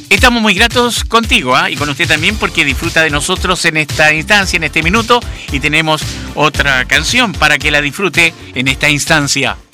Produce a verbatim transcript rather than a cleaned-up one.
Estamos muy gratos contigo, ¿eh? Y con usted también, porque disfruta de nosotros en esta instancia, en este minuto, y tenemos otra canción para que la disfrute en esta instancia.